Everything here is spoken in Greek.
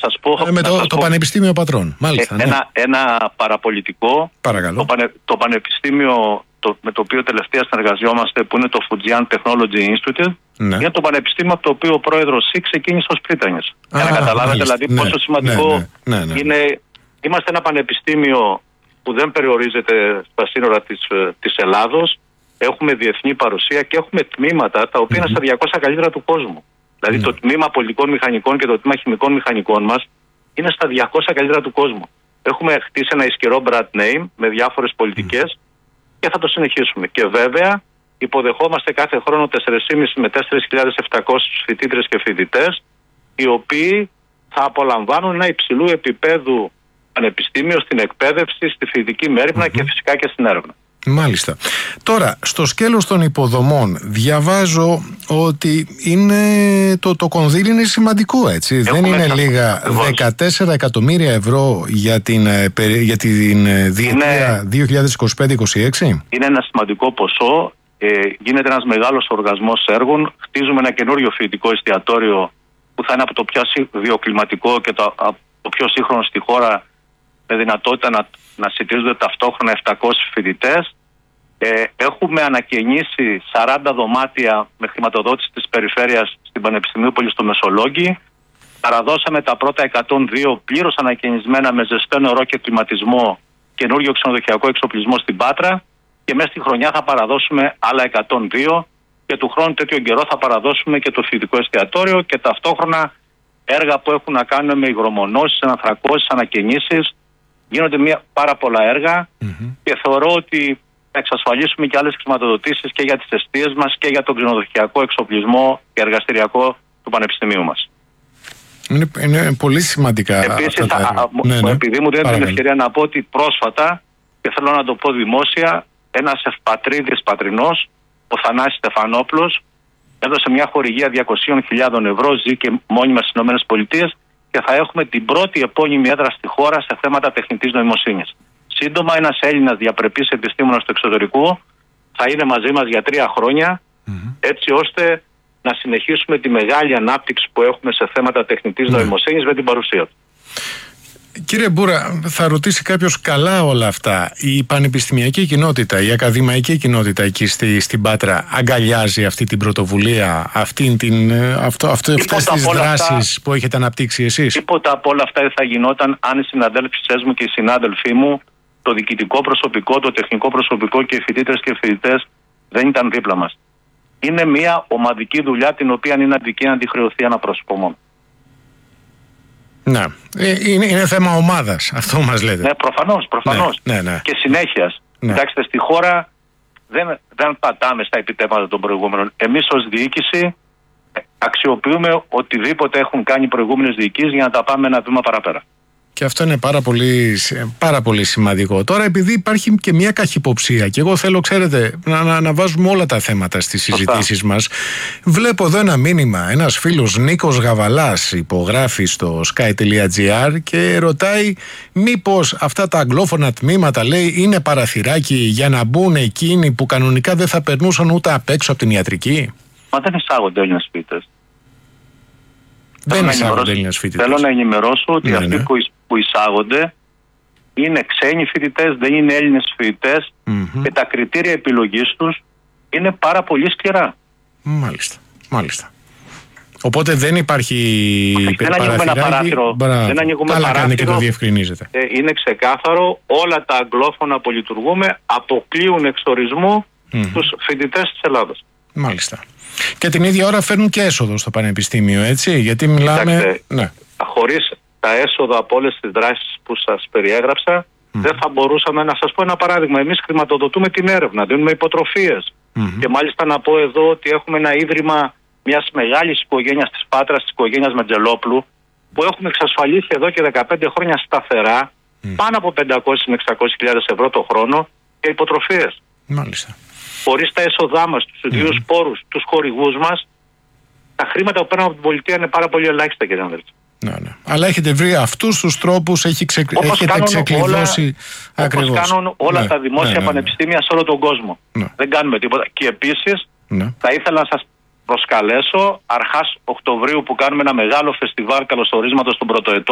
σας πω... με το Πανεπιστήμιο Πατρών, μάλιστα. Ένα παραπολιτικό. Παρακαλώ. Το Πανεπιστήμιο με το οποίο τελευταία συνεργαζόμαστε, που είναι το Fujian Technology Institute, είναι το πανεπιστήμιο από το οποίο ο πρόεδρος Xi ξεκίνησε ως πρίτανης. Για να καταλάβετε δηλαδή πόσο σημαντικό είναι. Είμαστε ένα πανεπιστήμιο που δεν περιορίζεται στα σύνορα της Ελλάδος. Έχουμε διεθνή παρουσία και έχουμε τμήματα τα οποία είναι στα 200 καλύτερα του κόσμου. Δηλαδή το τμήμα πολιτικών μηχανικών και το τμήμα χημικών μηχανικών μας είναι στα 200 καλύτερα του κόσμου. Έχουμε χτίσει ένα ισχυρό brand name με διάφορες πολιτικές και θα το συνεχίσουμε. Και βέβαια υποδεχόμαστε κάθε χρόνο 4.500 με 4.700 φοιτήτρες και φοιτητές, οι οποίοι θα απολαμβάνουν ένα υψηλού επίπεδου πανεπιστήμιο στην εκπαίδευση, στη φοιτητική μέρημνα και φυσικά και στην έρευνα. Μάλιστα. Τώρα, στο σκέλος των υποδομών διαβάζω ότι το κονδύλι είναι σημαντικό, έτσι. Δεν είναι λίγα. 14 εκατομμύρια ευρώ για την διετία 2025-2026. Είναι ένα σημαντικό ποσό. Γίνεται ένας μεγάλος οργασμός έργων. Χτίζουμε ένα καινούριο φοιτητικό εστιατόριο που θα είναι από το πιο βιοκλιματικό και το πιο σύγχρονο στη χώρα, με δυνατότητα να συντηρούνται ταυτόχρονα 700 φοιτητές. Έχουμε ανακαινήσει 40 δωμάτια με χρηματοδότηση της περιφέρειας στην Πανεπιστημίου στο Μεσολόγγι. Παραδώσαμε τα πρώτα 102 πλήρως ανακαινισμένα με ζεστό νερό και κλιματισμό καινούριο ξενοδοχειακό εξοπλισμό στην Πάτρα, και μέσα στη χρονιά θα παραδώσουμε άλλα 102 και του χρόνου τέτοιο καιρό θα παραδώσουμε και το φοιτητικό εστιατόριο και ταυτόχρονα έργα που έχουν να κάνουν με υγρομονώσεις, αναθρακώσεις, ανακαινήσεις. Γίνονται πάρα πολλά έργα και θεωρώ ότι θα εξασφαλίσουμε και άλλες χρηματοδοτήσεις και για τις εστίες μας και για τον ξενοδοχειακό εξοπλισμό και εργαστηριακό του Πανεπιστημίου μας. Είναι πολύ σημαντικά. Επίσης, επειδή μου δίνετε την ευκαιρία να πω ότι πρόσφατα, και θέλω να το πω δημόσια, ένας ευπατρίδης πατρινός, ο Θανάσης Στεφανόπουλος, έδωσε μια χορηγία 200.000 ευρώ, ζει και μόνιμα στις ΗΠΑ, και θα έχουμε την πρώτη επώνυμη έδρα στη χώρα σε θέματα τεχνητής νοημοσύνης. Σύντομα, ένας Έλληνας διαπρεπής επιστήμονας του εξωτερικού θα είναι μαζί μας για 3 χρόνια, έτσι ώστε να συνεχίσουμε τη μεγάλη ανάπτυξη που έχουμε σε θέματα τεχνητής νοημοσύνης με την παρουσία του. Κύριε Μπούρα, θα ρωτήσει κάποιος καλά όλα αυτά. Η πανεπιστημιακή κοινότητα, η ακαδημαϊκή κοινότητα εκεί στην Πάτρα αγκαλιάζει αυτή την πρωτοβουλία, αυτές τις δράσεις που έχετε αναπτύξει εσείς? Τίποτα από όλα αυτά δεν θα γινόταν αν οι συναδέλφισές μου και οι συνάδελφοί μου, το διοικητικό προσωπικό, το τεχνικό προσωπικό και οι φοιτήτρες και οι φοιτητές δεν ήταν δίπλα μας. Είναι μια ομαδική δουλειά την οποία είναι αδική να τη χρεωθεί ένα πρόσωπο μόνο. Ναι. Είναι θέμα ομάδας, αυτό μας λέτε. Ναι, προφανώς. Ναι. Και συνέχειας. Κοιτάξτε, στη χώρα δεν πατάμε στα επιτεύγματα των προηγούμενων. Εμείς ως διοίκηση αξιοποιούμε οτιδήποτε έχουν κάνει οι προηγούμενες διοικήσεις για να τα πάμε ένα βήμα παραπέρα. Και αυτό είναι πάρα πολύ σημαντικό. Τώρα, επειδή υπάρχει και μια καχυποψία και εγώ θέλω, ξέρετε, να βάζουμε όλα τα θέματα στις συζητήσεις μας. Βλέπω εδώ ένα μήνυμα. Ένας φίλος, Νίκος Γαβαλάς, υπογράφει στο sky.gr και ρωτάει μήπως αυτά τα αγγλόφωνα τμήματα, λέει, είναι παραθυράκι για να μπουν εκείνοι που κανονικά δεν θα περνούσαν ούτε απ' έξω από την ιατρική? Μα δεν εισάγονται Έλληνες φοιτητές. Δεν εισάγονται Έλληνες φοιτητές. Θέλω να ενημερώσω ότι αυτοί που εισάγονται είναι ξένοι φοιτητές, δεν είναι Έλληνες φοιτητές, και τα κριτήρια επιλογής τους είναι πάρα πολύ σκληρά. Μάλιστα. Οπότε δεν υπάρχει δεν ανοίγουμε ένα παράθυρο. Δεν ανοίγουμε παράθυρο. Κάνει και το διευκρινίζετε. Είναι ξεκάθαρο, όλα τα αγγλόφωνα που λειτουργούμε αποκλείουν εξορισμού τους φοιτητές της Ελλάδας. Μάλιστα. Και την ίδια ώρα φέρνουν και έσοδο στο πανεπιστήμιο, έτσι, γιατί μιλάμε... Κοιτάξτε, χωρίς τα έσοδα από όλες τις δράσεις που σας περιέγραψα, δεν θα μπορούσαμε. Να σας πω ένα παράδειγμα. Εμείς χρηματοδοτούμε την έρευνα, δίνουμε υποτροφίες. Και μάλιστα να πω εδώ ότι έχουμε ένα ίδρυμα μιας μεγάλης οικογένειας της Πάτρας, της οικογένειας Μετζελόπουλου, που έχουμε εξασφαλίσει εδώ και 15 χρόνια σταθερά πάνω από 500 με 600.000 ευρώ το χρόνο για υποτροφίες. Μάλιστα. Χωρίς τα έσοδά μας, τους ιδίους πόρους, τους χορηγούς μας, τα χρήματα που παίρνουμε από την πολιτεία είναι πάρα πολύ ελάχιστα, κύριε Ανδρέτη. Ναι. Αλλά έχετε βρει αυτούς τους τρόπους, έχετε ξεκλειδώσει ακριβώς. Όπως κάνουν όλα τα δημόσια πανεπιστήμια σε όλο τον κόσμο. Δεν κάνουμε τίποτα. Και επίσης θα ήθελα να σας προσκαλέσω αρχάς Οκτωβρίου, που κάνουμε ένα μεγάλο φεστιβάλ καλωσορίσματος των πρωτοετών